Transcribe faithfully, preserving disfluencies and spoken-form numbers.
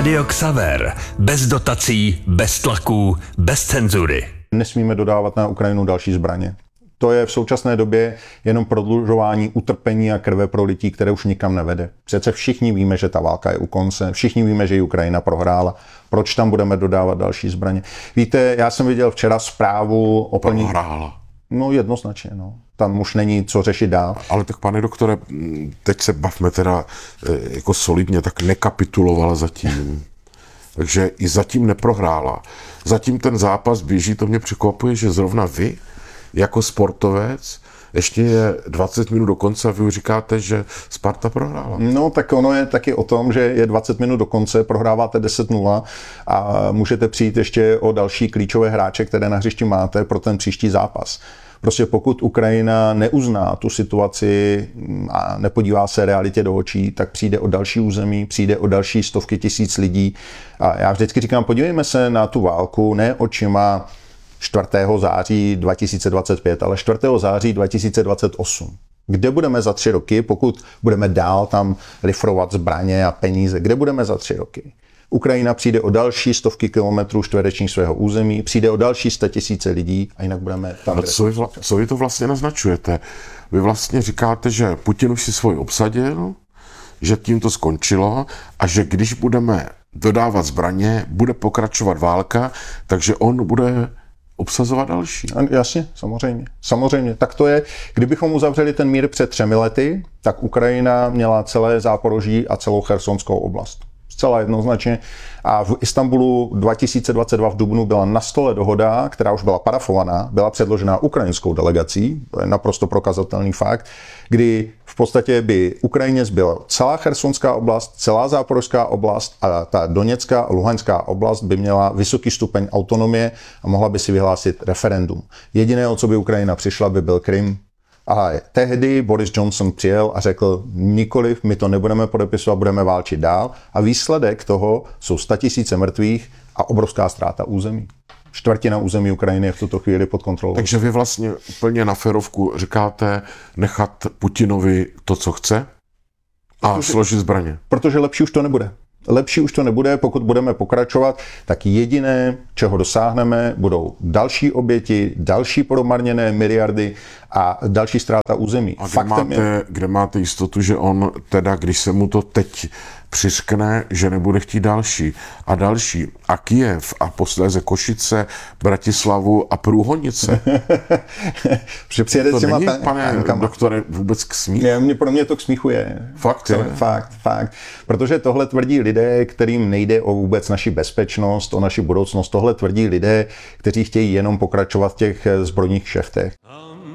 Rádio Xaver. Bez dotací, bez tlaků, bez cenzury. Nesmíme dodávat na Ukrajinu další zbraně. To je v současné době jenom prodlužování utrpení a krve prolití, které už nikam nevede. Přece všichni víme, že ta válka je u konce, všichni víme, že ji Ukrajina prohrála. Proč tam budeme dodávat další zbraně? Víte, já jsem viděl včera zprávu o plní... Prohrála. No jednoznačně, no. Tam už není co řešit dál. Ale tak, pane doktore, teď se bavme teda jako solidně, tak nekapitulovala zatím. Takže i zatím neprohrála. Zatím ten zápas běží, to mě překvapuje, že zrovna vy, jako sportovec, ještě je dvacet minut do konce a vy už říkáte, že Sparta prohrála. No tak ono je taky o tom, že je dvacet minut do konce, prohráváte deset nula a můžete přijít ještě o další klíčové hráče, které na hřišti máte pro ten příští zápas. Prostě pokud Ukrajina neuzná tu situaci a nepodívá se realitě do očí, tak přijde o další území, přijde o další stovky tisíc lidí. A já vždycky říkám, podívejme se na tu válku ne očima čtvrtého září dva tisíce dvacet pět, ale čtvrtého září dva tisíce dvacet osm. Kde budeme za tři roky, pokud budeme dál tam lifrovat zbraně a peníze? Kde budeme za tři roky? Ukrajina přijde o další stovky kilometrů čtverečních svého území, přijde o další sta tisíce lidí a jinak budeme tam... Ale co vy, vla, co vy to vlastně naznačujete? Vy vlastně říkáte, že Putin už si svůj obsadil, že tím to skončilo a že když budeme dodávat zbraně, bude pokračovat válka, takže on bude obsazovat další. Jasně, samozřejmě. Samozřejmě. Tak to je, kdybychom uzavřeli ten mír před třemi lety, tak Ukrajina měla celé Záporoží a celou Chersonskou oblast. Zcela jednoznačně. A v Istanbulu dva tisíce dvacet dva v dubnu byla na stole dohoda, která už byla parafovaná, byla předložená ukrajinskou delegací, to je naprosto prokazatelný fakt, kdy v podstatě by Ukrajině zbyla celá Chersonská oblast, celá Záporožská oblast a ta Doněcká a Luhanská oblast by měla vysoký stupeň autonomie a mohla by si vyhlásit referendum. Jediné, o co by Ukrajina přišla, by byl Krym. A tehdy Boris Johnson přijel a řekl, nikoliv, my to nebudeme podepisovat, budeme válčit dál. A výsledek toho jsou statisíce mrtvých a obrovská ztráta území. Čtvrtina území Ukrajiny je v tuto chvíli pod kontrolou. Takže vy vlastně úplně na férovku říkáte nechat Putinovi to, co chce a protože, složit zbraně. Protože lepší už to nebude. Lepší už to nebude, pokud budeme pokračovat, tak jediné, čeho dosáhneme, budou další oběti, další promarněné miliardy a další ztráta území. A kde máte, je... kde máte jistotu, že on teda, když se mu to teď přiskne, že nebude chtít další a další a Kyjev a posléze Košice, Bratislavu a Průhonice. Že přijede to s těma není, ta- pane tankama. Doktore, vůbec k smíchu? Je, mě, pro mě to k smíchu je. Fakt je? Fakt, fakt. Protože tohle tvrdí lidé, kterým nejde o vůbec naši bezpečnost, o naši budoucnost. Tohle tvrdí lidé, kteří chtějí jenom pokračovat v těch zbrojních kšeftech.